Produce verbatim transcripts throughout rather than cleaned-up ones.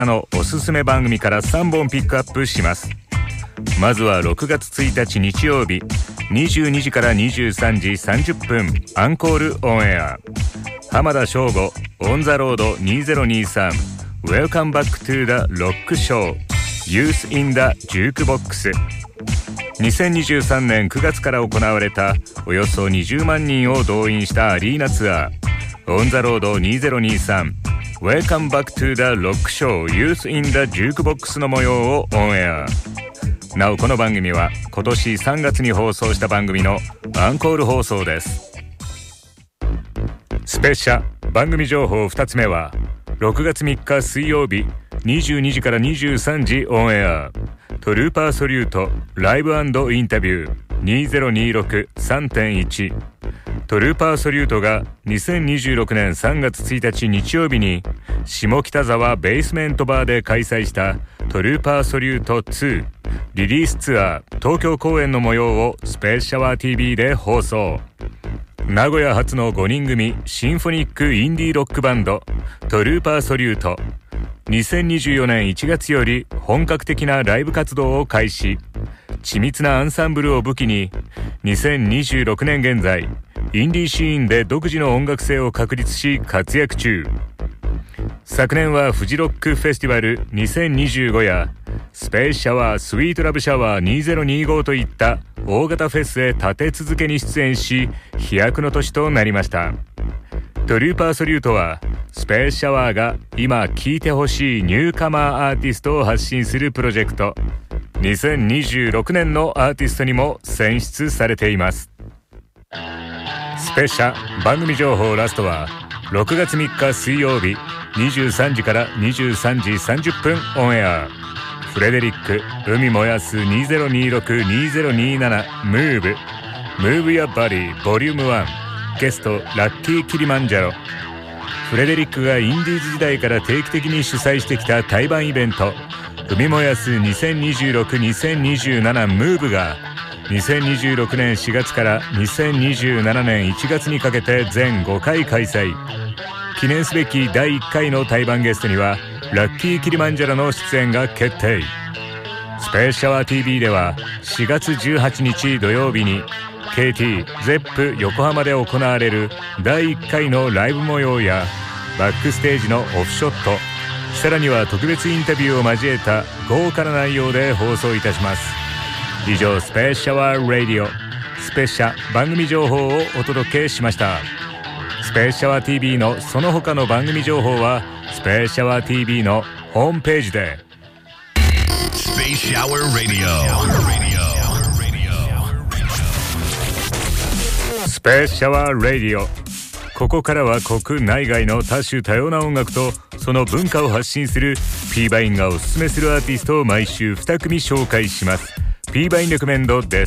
のおすすめ番組からさんぼんピックアップします。まずはろくがつついたち日曜日にじゅうにじからにじゅうさんじさんじゅっぷんアンコールオンエア、浜田省吾オンザロードにせんにじゅうさん Welcome back to the Rock Show Youth in the Jukebox。にせんにじゅうさんねんくがつから行われたおよそにじゅうまんにんを動員したアリーナツアーオンザロードにせんにじゅうさん Welcome back to the Rock Show Youth in the Jukebox の模様をオンエア。なおこの番組は今年さんがつに放送した番組のアンコール放送です。スペシャ番組情報ふたつめはろくがつみっか水曜日にじゅうにじからにじゅうさんじオンエア、トルーパーソリュートライブ&インタビュー にせんにじゅうろく さんてんいち。 トルーパーソリュートがにせんにじゅうろくねんさんがつついたち日曜日に下北沢ベースメントバーで開催したトルーパーソリュートツーリリースツアー東京公演の模様をスペースシャワー ティーブイ で放送。名古屋発のごにん組シンフォニックインディーロックバンドトルーパーソリュート、にせんにじゅうよねんいちがつより本格的なライブ活動を開始。緻密なアンサンブルを武器ににせんにじゅうろくねん現在インディーシーンで独自の音楽性を確立し活躍中。昨年はフジロックフェスティバルにせんにじゅうごやスペースシャワースイートラブシャワーにせんにじゅうごといった大型フェスへ立て続けに出演し飛躍の年となりました。トルーパーソリュートはスペースシャワーが今聴いてほしいニューカマーアーティストを発信するプロジェクト。にせんにじゅうろくねんのアーティストにも選出されています。スペシャ番組情報ラストはろくがつみっか水曜日にじゅうさんじからにじゅうさんじさんじゅっぷんオンエア、フレデリック海燃やすにせんにじゅうろく にせんにじゅうなな Move Move Your Body Vol. ワン、ゲストラッキーキリマンジャロ。フレデリックがインディーズ時代から定期的に主催してきた対バンイベント海燃やすにせんにじゅうろく にせんにじゅうなな Move がにせんにじゅうろくねんしがつからにせんにじゅうななねんいちがつにかけて全ごかい開催。記念すべきだいいっかいの対バンゲストにはラッキーキリマンジャロの出演が決定。スペースシャワー ティーブイ ではしがつじゅうはちにち土曜日に ケーティー ゼップ 横浜で行われるだいいっかいのライブ模様やバックステージのオフショット、さらには特別インタビューを交えた豪華な内容で放送いたします。以上スペースシャワーラディオスペシャ番組情報をお届けしました。スペースシャワー ティーブイ のその他の番組情報はスペースシャワー ティーブイ のホームページで。 スペースシャワーラディオスペースシャワーラディオ、ここからは国内外の多種多様な音楽とその文化を発信する P バインがおすすめするアーティストを毎週に組紹介します。 P バインレコメンドです。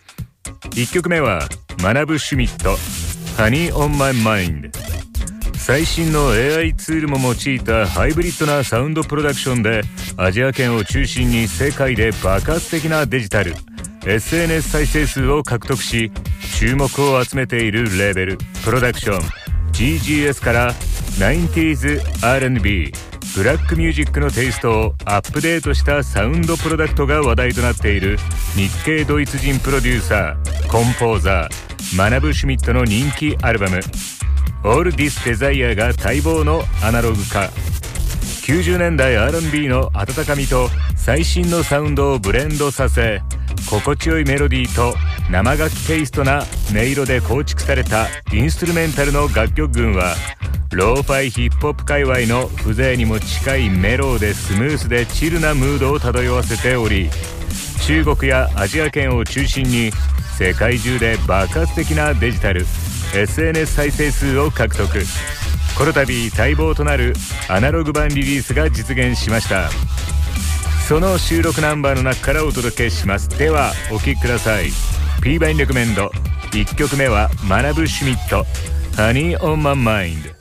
いっきょくめはマナブ・シュミット Honey on My Mind。 最新の エーアイ ツールも用いたハイブリッドなサウンドプロダクションでアジア圏を中心に世界で爆発的なデジタル エスエヌエス 再生数を獲得し注目を集めているレーベルプロダクション ジージーエス からナインティーズ アールアンドビー ブラックミュージックのテイストをアップデートしたサウンドプロダクトが話題となっている日系ドイツ人プロデューサーコンポーザーマナブ・シュミットの人気アルバム All This Desire が待望のアナログ化。きゅうじゅうねんだい アールアンドビー の温かみと最新のサウンドをブレンドさせ心地よいメロディーと生楽器テイストな音色で構築されたインストゥルメンタルの楽曲群はローファイヒップホップ界隈の風情にも近いメローでスムースでチルなムードを漂わせており、中国やアジア圏を中心に世界中で爆発的なデジタル エスエヌエス 再生数を獲得。この度待望となるアナログ版リリースが実現しました。その収録ナンバーの中からお届けします。ではお聴きください。 P バインレコメンドいっきょくめはマナブ・シュミット Honey on My Mind。